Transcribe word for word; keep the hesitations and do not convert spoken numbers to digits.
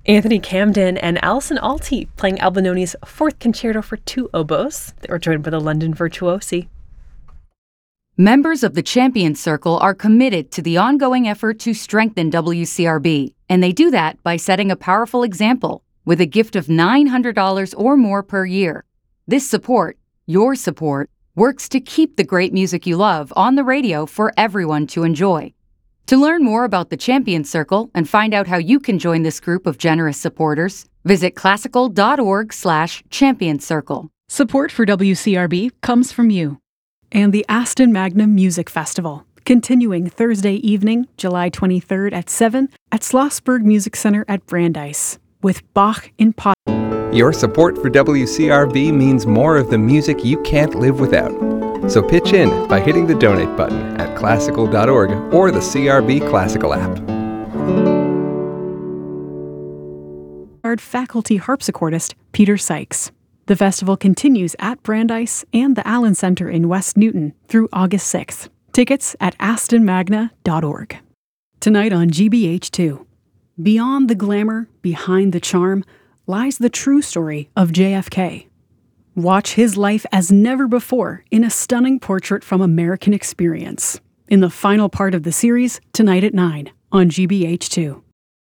Anthony Camden and Alison Alty playing Albinoni's fourth concerto for two oboes. They were joined by the London Virtuosi. Members of the Champions Circle are committed to the ongoing effort to strengthen W C R B, and they do that by setting a powerful example with a gift of nine hundred dollars or more per year. This support, your support, works to keep the great music you love on the radio for everyone to enjoy. To learn more about the Champions Circle and find out how you can join this group of generous supporters, visit classical.org slash champions circle. Support for W C R B comes from you. And the Aston Magna Music Festival, continuing Thursday evening, July twenty-third at seven at Schlossberg Music Center at Brandeis, with Bach in pot. Your support for W C R B means more of the music you can't live without. So pitch in by hitting the donate button at classical dot org or the C R B Classical app. Faculty harpsichordist Peter Sykes. The festival continues at Brandeis and the Allen Center in West Newton through August sixth. Tickets at aston magna dot org. Tonight on G B H two. Beyond the glamour, behind the charm, lies the true story of J F K. Watch his life as never before in a stunning portrait from American Experience. In the final part of the series, tonight at nine on G B H two.